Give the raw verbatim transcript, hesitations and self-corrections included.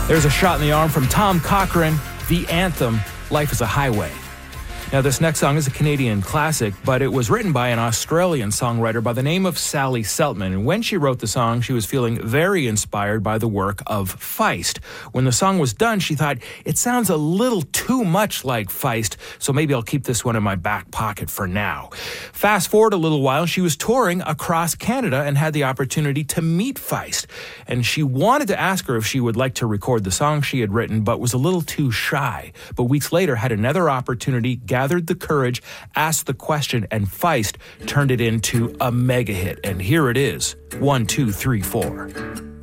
There's a shot in the arm from Tom Cochrane, the anthem, Life is a Highway. Now, this next song is a Canadian classic, but it was written by an Australian songwriter by the name of Sally Seltman. And when she wrote the song, she was feeling very inspired by the work of Feist. When the song was done, she thought, it sounds a little too much like Feist, so maybe I'll keep this one in my back pocket for now. Fast forward a little while, she was touring across Canada and had the opportunity to meet Feist. And she wanted to ask her if she would like to record the song she had written, but was a little too shy. But weeks later, had another opportunity, gathered the courage, asked the question, and Feist turned it into a mega hit. And here it is. One, two, three, four.